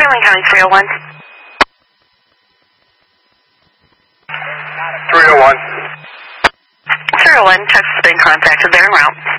Sterling County 301. 301. 301, Texas has been contacted. They're en route.